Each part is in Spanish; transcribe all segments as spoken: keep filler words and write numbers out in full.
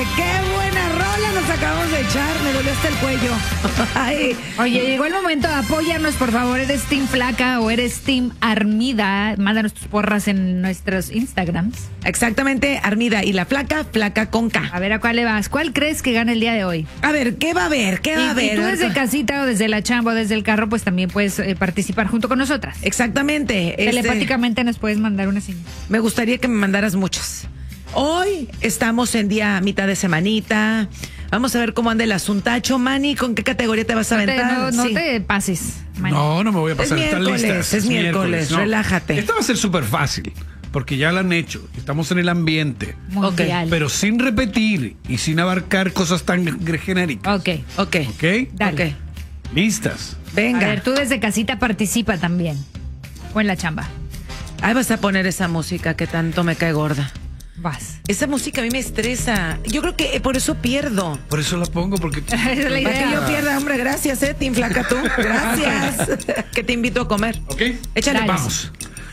qué buena rola nos acabamos de echar. Me dolió hasta el cuello. Ay. Oye, llegó el momento de apoyarnos, por favor. ¿Eres Team Flaca o eres Team Armida? Mándanos tus porras en nuestros Instagrams. Exactamente, Armida. Y la flaca, flaca con K. A ver, ¿a cuál le vas? ¿Cuál crees que gana el día de hoy? A ver, ¿qué va a haber? ¿Qué va a Y, haber? y tú desde casita o desde la chamba o desde el carro, pues también puedes eh, participar junto con nosotras. Exactamente. Este, Telepáticamente nos puedes mandar una señal. me gustaría que me mandaras muchas. Hoy estamos en día mitad de semanita. Vamos a ver cómo anda el asuntacho. Manny, ¿con qué categoría te vas a No te, aventar? no, no Sí. te pases, Manny. No, no me voy a pasar. Es Están miércoles, listas. es miércoles, relájate. Esta va a ser súper fácil, porque ya la han hecho. Estamos en el ambiente. Mundial. Pero sin repetir y sin abarcar cosas tan genéricas. Ok. Ok. ¿Ok? Dale. Ok. ¿Listas? Venga. A ver, tú desde casita participa también. O en la chamba. Ahí vas a poner esa música que tanto me cae gorda. Vas. Esa música a mí me estresa. Yo creo que eh, por eso pierdo. Por eso la pongo, porque... Esa es la Para que idea. yo pierda, hombre, gracias, eh, Team Flaca, tú. Gracias. Que te invito a comer. ¿Ok? Échale. Dale. Vamos.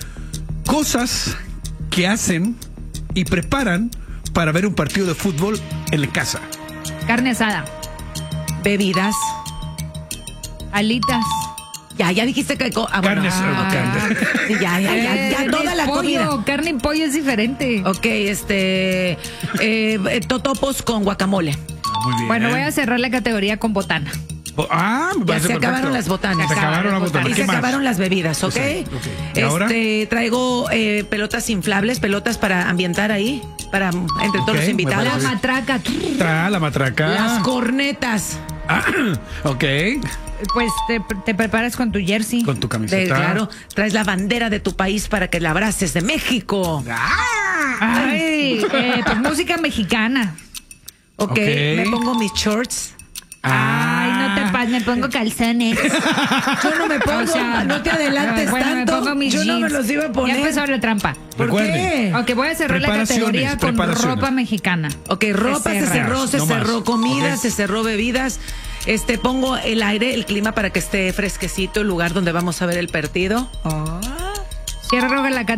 Cosas que hacen y preparan para ver un partido de fútbol en la casa. Carne asada. Bebidas. Alitas. Ya, ya dijiste que... co- Ah, bueno. Carne Ah, asada, ok. Sí, ya, ya, ya, ya, Eh, toda es la pollo. comida. Carne y pollo es diferente. Ok, este... Eh, eh, totopos con guacamole. Muy bien. Bueno, voy a cerrar la categoría con botana. Oh, Ah, me Ya parece se perfecto. acabaron las botanas. Se acabaron las botanas. Y ¿Qué se más? acabaron las bebidas, ¿ok? Sí, ok. ¿Y ahora? Este, traigo eh, pelotas inflables, pelotas para ambientar ahí, para entre todos Ok, los me invitados. La parece. matraca. Tra, la matraca. Las cornetas. Ah, ok. Pues te, te preparas con tu jersey. Con tu De- camiseta. claro, traes la bandera de tu país para que la abraces de México. Ay, eh, pues música mexicana. Ok, Ok. me pongo mis shorts. Ay, no te pases, me pongo calzones. Yo no me pongo, O sea, no te adelantes bueno, tanto. me pongo mis Yo no me jeans. los iba a poner. Ya empezó la trampa. ¿Por Recuerden. qué? Ok, voy a cerrar la Preparaciones, categoría con preparaciones. ropa mexicana. Ok, ropa se cerra. cerró, se No más. cerró comida, Ok. se cerró bebidas. Este, pongo el aire, el clima para que esté fresquecito el lugar donde vamos a ver el partido. Cierro la